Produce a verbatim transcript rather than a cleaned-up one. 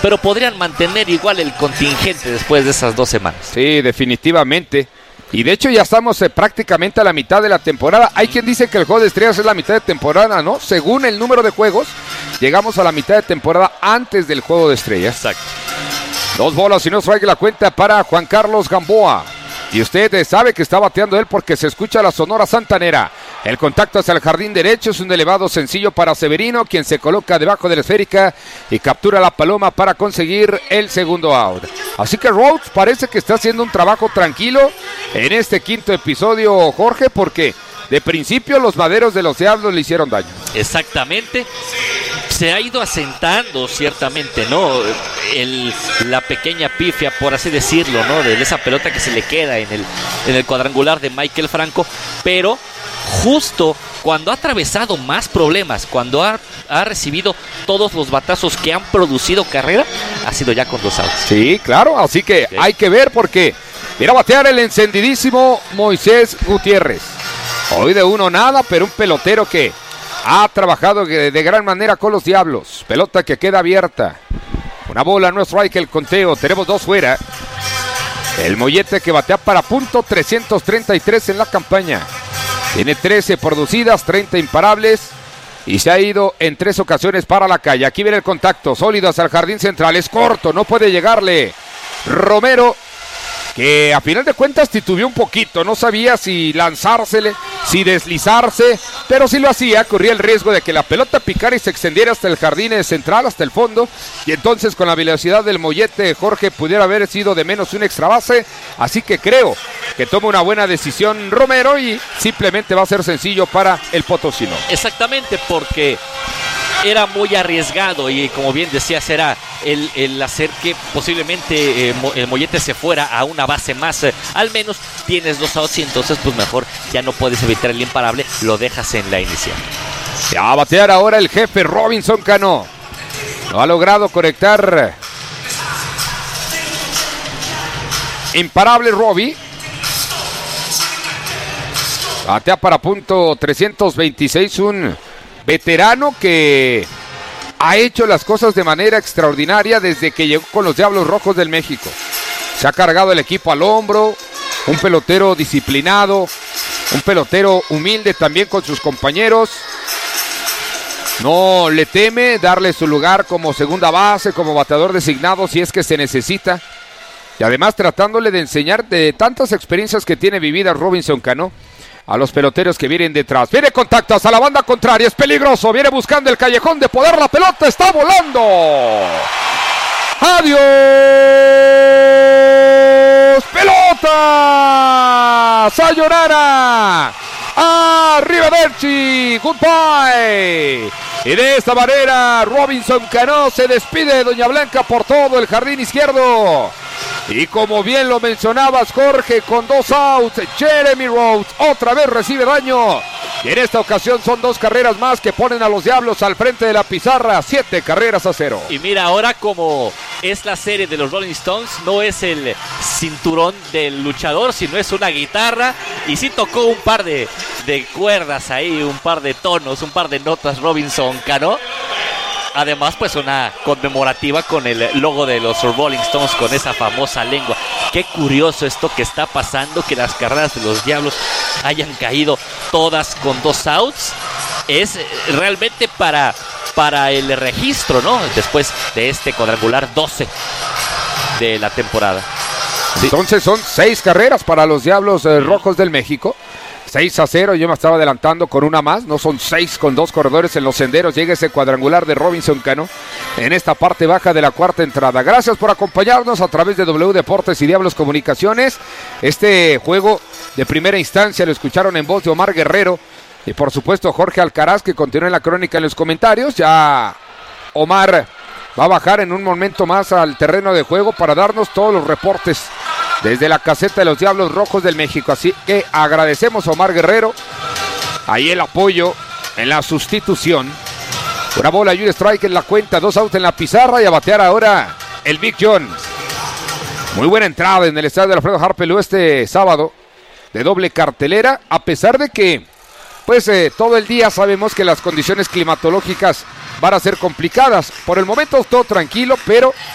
pero podrían mantener igual el contingente después de esas dos semanas. Sí, definitivamente. Y de hecho ya estamos eh, prácticamente a la mitad de la temporada. Hay quien dice que el Juego de Estrellas es la mitad de temporada, ¿no? Según el número de juegos, llegamos a la mitad de temporada antes del Juego de Estrellas. Exacto. Dos bolas y no strike la cuenta para Juan Carlos Gamboa. Y usted eh, sabe que está bateando él porque se escucha la Sonora Santanera. El contacto hacia el jardín derecho es un elevado sencillo para Severino, quien se coloca debajo de la esférica y captura la paloma para conseguir el segundo out. Así que Rhodes parece que está haciendo un trabajo tranquilo en este quinto episodio, Jorge, porque de principio los maderos de los Diablos le hicieron daño. Exactamente. Se ha ido asentando ciertamente, ¿no? El, la pequeña pifia, por así decirlo, ¿no? De esa pelota que se le queda en el, en el cuadrangular de Michael Franco, pero justo cuando ha atravesado más problemas, cuando ha, ha recibido todos los batazos que han producido carrera, ha sido ya con dos outs. Sí, claro, así que okay. Hay que ver porque mira batear el encendidísimo Moisés Gutiérrez. Hoy de uno nada, pero un pelotero que ha trabajado de, de gran manera con los Diablos. Pelota que queda abierta. Una bola, no strike el conteo. Tenemos dos fuera. El Mollete que batea para punto trescientos treinta y tres en la campaña. Tiene trece producidas, treinta imparables. Y se ha ido en tres ocasiones para la calle. Aquí viene el contacto. Sólido hacia el jardín central. Es corto, no puede llegarle. Romero, que a final de cuentas titubeó un poquito, no sabía si lanzársele, si deslizarse, pero si lo hacía, corría el riesgo de que la pelota picara y se extendiera hasta el jardín central, hasta el fondo, y entonces con la velocidad del Mollete, Jorge, pudiera haber sido de menos un extra base, así que creo que toma una buena decisión Romero y simplemente va a ser sencillo para el potosino. Exactamente, porque era muy arriesgado y como bien decías, era el, el hacer que posiblemente eh, el Mollete se fuera a una base más. Eh, al menos tienes dos outs y entonces pues mejor ya no puedes evitar el imparable, lo dejas en la inicial. Ya va a batear ahora el jefe Robinson Cano. No ha logrado conectar. Imparable Robbie. Batea para punto trescientos veintiséis, un veterano que ha hecho las cosas de manera extraordinaria desde que llegó con los Diablos Rojos del México. Se ha cargado el equipo al hombro, un pelotero disciplinado, un pelotero humilde también con sus compañeros. No le teme darle su lugar como segunda base, como bateador designado si es que se necesita. Y además tratándole de enseñar de tantas experiencias que tiene vividas Robinson Cano a los peloteros que vienen detrás. Viene contacto hasta la banda contraria, es peligroso, viene buscando el callejón de poder, la pelota está volando. ¡Adiós! ¡Pelota! ¡Sayonara! ¡Arrivederci! ¡Goodbye! Y de esta manera Robinson Cano se despide de Doña Blanca por todo el jardín izquierdo. Y como bien lo mencionabas, Jorge, con dos outs, Jeremy Rhodes otra vez recibe daño. Y en esta ocasión son dos carreras más que ponen a los Diablos al frente de la pizarra, siete carreras a cero. Y mira, ahora como es la serie de los Rolling Stones, no es el cinturón del luchador, sino es una guitarra. Y sí tocó un par de, de cuerdas ahí, un par de tonos, un par de notas Robinson Cano. Además, pues una conmemorativa con el logo de los Rolling Stones, con esa famosa lengua. Qué curioso esto que está pasando, que las carreras de los Diablos hayan caído todas con dos outs. Es realmente para, para el registro, ¿no? Después de este cuadrangular doce de la temporada. Sí. Entonces son seis carreras para los Diablos eh, Rojos del México. seis a cero, yo me estaba adelantando con una más, no son seis con dos corredores en los senderos, llega ese cuadrangular de Robinson Cano en esta parte baja de la cuarta entrada. Gracias por acompañarnos a través de W Deportes y Diablos Comunicaciones. Este juego de primera instancia lo escucharon en voz de Omar Guerrero y por supuesto Jorge Alcaraz, que continúa en la crónica en los comentarios. Ya Omar va a bajar en un momento más al terreno de juego para darnos todos los reportes desde la caseta de los Diablos Rojos del México. Así que agradecemos a Omar Guerrero ahí el apoyo en la sustitución. Una bola y un strike en la cuenta, dos outs en la pizarra y a batear ahora el Big John. Muy buena entrada en el estadio de Alfredo Harpelú este sábado de doble cartelera, a pesar de que pues eh, todo el día sabemos que las condiciones climatológicas van a ser complicadas. Por el momento todo tranquilo, pero